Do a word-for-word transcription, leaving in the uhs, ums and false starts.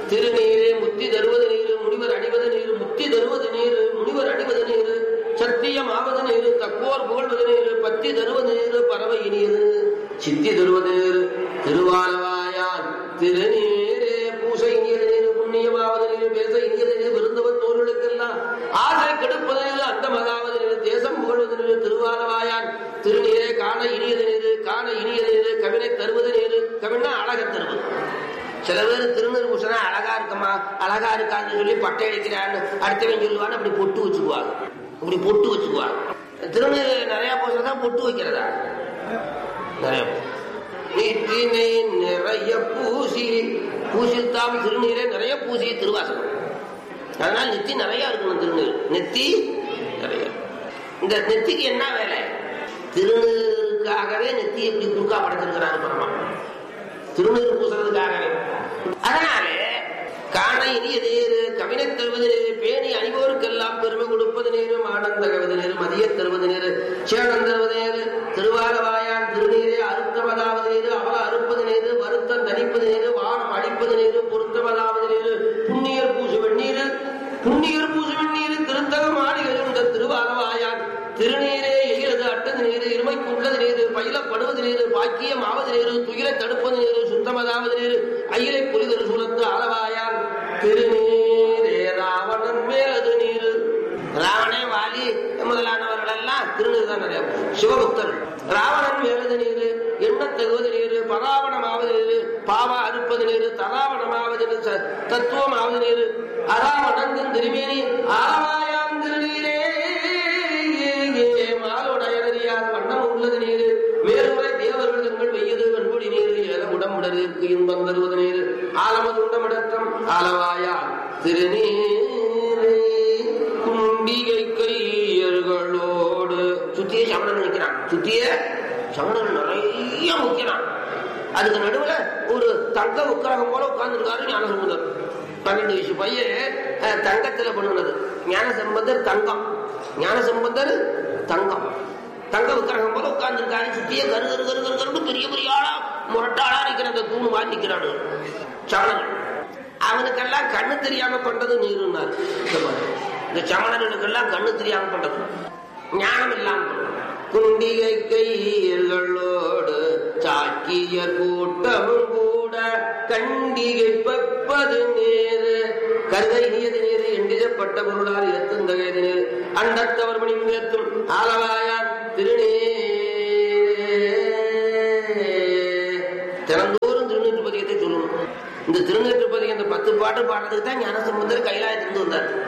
திருநீரே முத்தி தருவது நீரு முனிவர் அணிவது நீரு முத்தி தருவது நீரு முனிவர் அணிவது நீரு சத்தியம் ஆவது நீரு தக்கோர் புகழ்வது நீரு பத்தி தருவது நீரு பறவை இனியது சித்தி தருவது நீரு திருவாலவாயான் திருநீரே பூசை இனியது நீரு புண்ணியமாவது நீரு பேச இனியது நீரு விருந்தவர் தோர்களுக்கெல்லாம் ஆசை கெடுப்பது நீரு அந்த மகாவது நீரு தேசம் புகழ்வது நீரு திருவாலவாயான் திருநீரே காண இனியது நீரு காண இனியது நீரு கவினை தருவது நீரு கவினா அழக தருவது. சில பேர் திருநீர் பூசனா அழகா இருக்குமா அழகா இருக்கான்னு சொல்லி பட்டை அடிக்கிறான்னு அடுத்தவன் சொல்லுவான்னு அப்படி பொட்டு வச்சுக்குவாங்க. இப்படி பொட்டு வச்சுக்குவாங்க. திருநீர் நிறைய பூசா பொட்டு வைக்கிறதா நிறைய நீட்டினை நிறைய பூசி பூசித்தாம் திருநீரே நிறைய பூசி திருவாசகம். அதனால நெத்தி நிறைய இருக்கணும். திருநீர் நெத்தி நிறைய. இந்த நெத்திக்கு என்ன வேலை? திருநீருக்காகவே நெத்தி எப்படி குறுக்கா படைச்சிருக்கிறாரு பரமா திருநீர் பூசுறதுக்காகவே. அதனாலே காண இனிய நேரு கவினை தருவது நேரு பேணி அணிவோருக்கெல்லாம் பெருமை கொடுப்பது நேரும் ஆனந்த கவிதை நேரு மதிய தருவது நேரு சேனம் தருவது நேரு திருவாரவாயான் திருநீரே அறுத்தமதாவது நேரு அவல அறுப்பது நேரு வருத்தம் தணிப்பது நேரு வானம் அடிப்பது நேரு பொருத்தமதாவது நேரு புண்ணியர் பூசு வெண்ணீரு புண்ணியர் பூசு வெண்ணீரு திருத்தகம் ஆடிகளுண்ட திருவாரவாயான் திருநீரே எயிலது அட்டது நீரு இருமைக்கு உள்ளது நீரு பயிலப்படுவது நீரு பாக்கியம் ஆவது நீரு துயிலை தடுப்பது நீரு சுத்தமதாவது நீரு அயிலை புலிதரு சூழத்து ஆளவாயான் திருநீரே ராவணன் மேலது நீரு. ராவணே வாலி முதலானவர்கள் எல்லாம் திருநீர் தான் நிறைய. சிவபக்தர் ராவணன் மேலது நீரு எண்ண தகுவது நீரு பராவணமாவது நீரு பாவ அறுப்பது நீரு தராவணமாவது தத்துவம் ஆவது நீரு அராவணன் திருமேனி ஆளவாயான் திருநீரே மாலோடையார் வண்ணம் உள்ளது நீரு மேலுரை தேவர்கள் தங்கள் வெய்யது வெண்பொடி நீரு ஏல உடம்புடற்கு இன்பம் தருவது நீரு ஆலமது உண்டமிடற்றம் ஆலவாயா திருநீரே குண்டிகை கையர்களோடு சுத்திய சமணன் நிற்கிறான். சுத்திய சமணன் நிறைய முக்கிறான். அதுக்கு நடுவுல ஒரு தங்க உக்கரகம் போல உட்கார்ந்துருக்காரு ஞானசம்பந்தர். பன்னெண்டு வயசு பையன் தங்கத்துல பண்ணுனது. ஞானசம்பந்தர் தங்கம். ஞானசம்பந்தர் தங்கம் தங்க விக்கிரகம் போல உட்கார்ந்து இருக்காரு. சுத்தியே கரு கரு கரு கரு கரு பெரிய பெரிய ஆளா முரட்டாளா இருக்கிற அந்த தூணு வாங்கி நிற்கிறானு சமணன். அவனுக்கெல்லாம் கண்ணு தெரியாம பண்றது நீருன்னாரு. இந்த சமணனுக்கெல்லாம் கண்ணு தெரியாம பண்றது ஞானம் இல்லாம குண்டிகை கையர்களோடு சாக்கியர் கூட்டமும் கூட கண்டிகை பப்பது நேரு கருதை நீயது நேரு எண்டிடப்பட்ட பொருளால் எத்தும் தகையது நேரு அண்டத்தவர் மணி உயர்த்தும் ஆலவாயான் திருநீரே. திறந்தோறும் திருநீற்று பதிகத்தை சொல்லணும். இந்த திருநீற்று பதிகம் இந்த பத்து பாட்டு பாடுறதுக்கு தான் ஞானசம்பந்தர் கைலாயத்திலிருந்து வந்தார்.